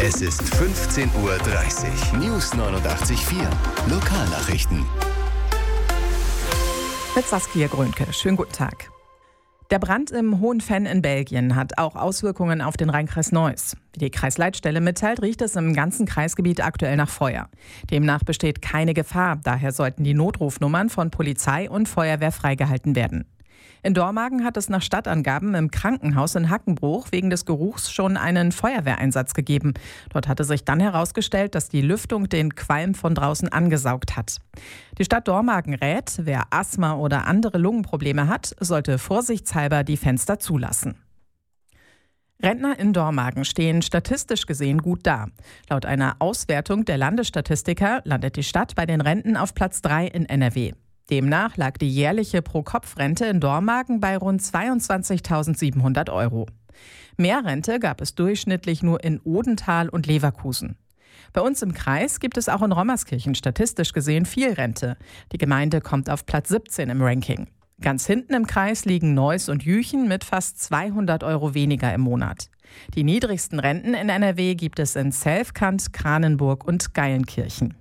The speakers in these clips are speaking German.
Es ist 15:30 Uhr. News 89.4. Lokalnachrichten. Mit Saskia Grönke. Schönen guten Tag. Der Brand im Hohenfenn in Belgien hat auch Auswirkungen auf den Rheinkreis Neuss. Wie die Kreisleitstelle mitteilt, riecht es im ganzen Kreisgebiet aktuell nach Feuer. Demnach besteht keine Gefahr. Daher sollten die Notrufnummern von Polizei und Feuerwehr freigehalten werden. In Dormagen hat es nach Stadtangaben im Krankenhaus in Hackenbruch wegen des Geruchs schon einen Feuerwehreinsatz gegeben. Dort hatte sich dann herausgestellt, dass die Lüftung den Qualm von draußen angesaugt hat. Die Stadt Dormagen rät, wer Asthma oder andere Lungenprobleme hat, sollte vorsichtshalber die Fenster zulassen. Rentner in Dormagen stehen statistisch gesehen gut da. Laut einer Auswertung der Landesstatistiker landet die Stadt bei den Renten auf Platz 3 in NRW. Demnach lag die jährliche Pro-Kopf-Rente in Dormagen bei rund 22.700 €. Mehr Rente gab es durchschnittlich nur in Odenthal und Leverkusen. Bei uns im Kreis gibt es auch in Rommerskirchen statistisch gesehen viel Rente. Die Gemeinde kommt auf Platz 17 im Ranking. Ganz hinten im Kreis liegen Neuss und Jüchen mit fast 200 € weniger im Monat. Die niedrigsten Renten in NRW gibt es in Selfkant, Kranenburg und Geilenkirchen.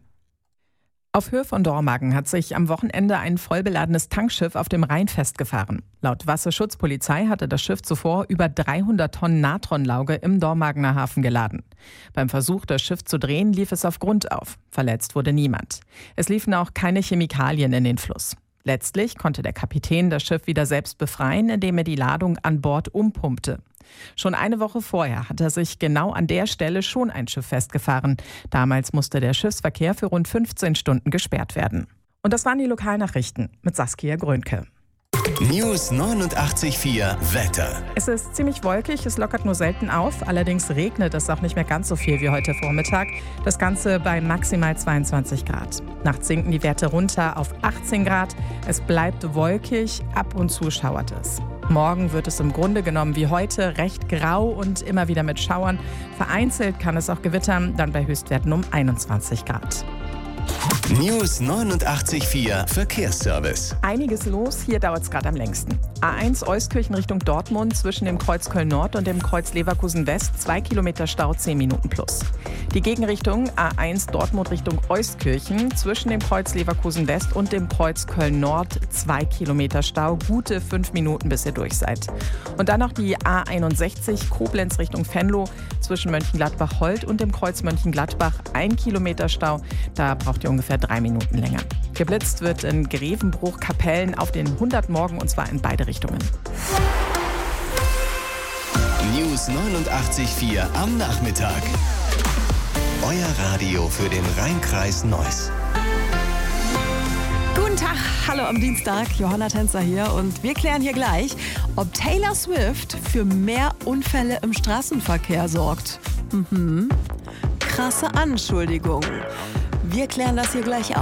Auf Höhe von Dormagen hat sich am Wochenende ein vollbeladenes Tankschiff auf dem Rhein festgefahren. Laut Wasserschutzpolizei hatte das Schiff zuvor über 300 Tonnen Natronlauge im Dormagener Hafen geladen. Beim Versuch, das Schiff zu drehen, lief es auf Grund auf. Verletzt wurde niemand. Es liefen auch keine Chemikalien in den Fluss. Letztlich konnte der Kapitän das Schiff wieder selbst befreien, indem er die Ladung an Bord umpumpte. Schon eine Woche vorher hat er sich genau an der Stelle schon ein Schiff festgefahren. Damals musste der Schiffsverkehr für rund 15 Stunden gesperrt werden. Und das waren die Lokalnachrichten mit Saskia Grönke. News 89.4 Wetter. Es ist ziemlich wolkig, es lockert nur selten auf. Allerdings regnet es auch nicht mehr ganz so viel wie heute Vormittag. Das Ganze bei maximal 22 Grad. Nachts sinken die Werte runter auf 18 Grad. Es bleibt wolkig, ab und zu schauert es. Morgen wird es im Grunde genommen wie heute recht grau und immer wieder mit Schauern. Vereinzelt kann es auch gewittern, dann bei Höchstwerten um 21 Grad. News 89.4 Verkehrsservice. Einiges los, hier dauert es gerade am längsten. A1 Euskirchen Richtung Dortmund zwischen dem Kreuz Köln Nord und dem Kreuz Leverkusen West 2 Kilometer Stau, 10 Minuten plus. Die Gegenrichtung A1 Dortmund Richtung Euskirchen zwischen dem Kreuz Leverkusen West und dem Kreuz Köln Nord 2 Kilometer Stau, gute 5 Minuten bis ihr durch seid. Und dann noch die A61 Koblenz Richtung Venlo zwischen Mönchengladbach-Holt und dem Kreuz Mönchengladbach 1 Kilometer Stau, da braucht ihr ungefähr 3 Minuten länger. Geblitzt wird in Grevenbruch, Kapellen auf den 100 Morgen und zwar in beide Richtungen. News 89.4 am Nachmittag. Euer Radio für den Rheinkreis Neuss. Guten Tag, hallo am Dienstag, Johanna Tänzer hier und wir klären hier gleich, ob Taylor Swift für mehr Unfälle im Straßenverkehr sorgt. Krasse Anschuldigung. Wir klären das hier gleich auf.